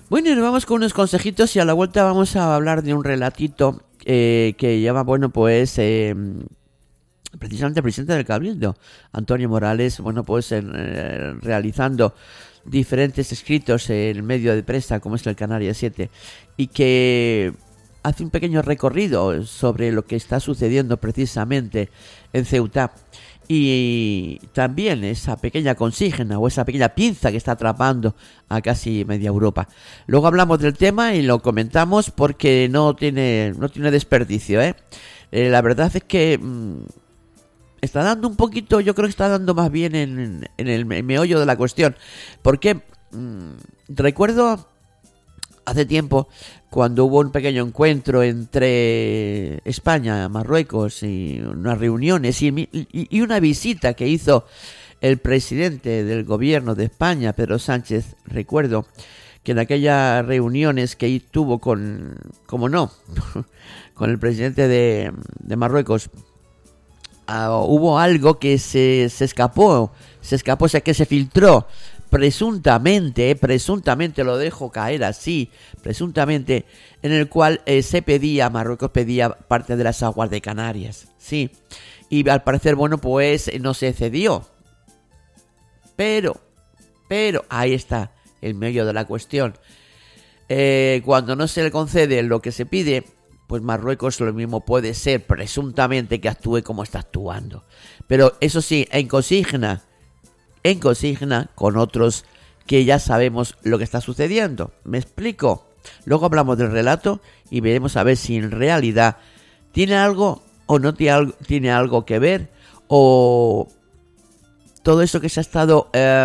Bueno, y nos vamos con unos consejitos y a la vuelta vamos a hablar de un relatito que llama, bueno, pues precisamente el presidente del Cabildo, Antonio Morales, bueno, pues realizando diferentes escritos en el medio de prensa como es el Canarias 7 y que hace un pequeño recorrido sobre lo que está sucediendo precisamente en Ceuta. Y también esa pequeña consigna o esa pequeña pinza que está atrapando a casi media Europa. Luego hablamos del tema y lo comentamos porque no tiene desperdicio, ¿eh? La verdad es que está dando un poquito, yo creo que está dando más bien en el meollo de la cuestión. Porque recuerdo hace tiempo cuando hubo un pequeño encuentro entre España, Marruecos y unas reuniones y una visita que hizo el presidente del gobierno de España, Pedro Sánchez. Recuerdo que en aquellas reuniones que tuvo con, como no, con el presidente de Marruecos, hubo algo que se escapó, o sea, que se filtró. Presuntamente, lo dejo caer así, presuntamente, en el cual Marruecos pedía parte de las aguas de Canarias, sí, y al parecer, bueno, pues no se cedió, pero, ahí está el meollo de la cuestión. Cuando no se le concede lo que se pide, pues Marruecos lo mismo puede ser, presuntamente, que actúe como está actuando, pero eso sí, en consigna con otros que ya sabemos lo que está sucediendo. ¿Me explico? Luego hablamos del relato y veremos a ver si en realidad tiene algo o no tiene algo que ver, o todo eso que se ha estado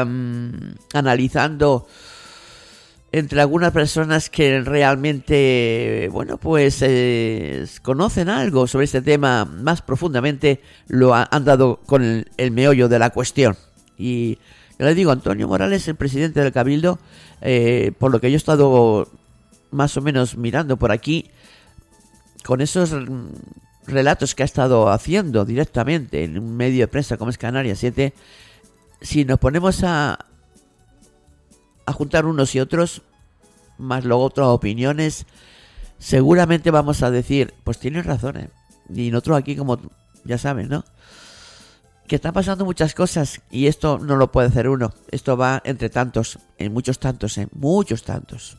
analizando entre algunas personas que realmente, bueno, pues conocen algo sobre este tema más profundamente, lo han dado con el meollo de la cuestión. Y ya les digo, Antonio Morales, el presidente del Cabildo, por lo que yo he estado más o menos mirando por aquí, con esos relatos que ha estado haciendo directamente en un medio de prensa como es Canarias 7, si nos ponemos a juntar unos y otros, más luego otras opiniones, seguramente vamos a decir, pues tienes razón, y nosotros aquí, como ya saben, ¿no?, que están pasando muchas cosas y esto no lo puede hacer uno. Esto va entre tantos, en muchos tantos, muchos tantos.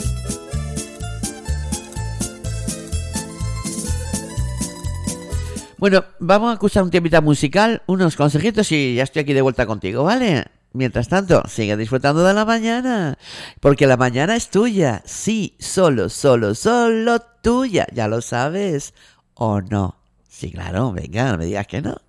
Bueno, vamos a escuchar un temita musical, unos consejitos y ya estoy aquí de vuelta contigo, ¿vale? Mientras tanto, sigue disfrutando de la mañana, porque la mañana es tuya. Sí, solo tuya. ¿Ya lo sabes o no? Sí, claro, venga, no me digas que no.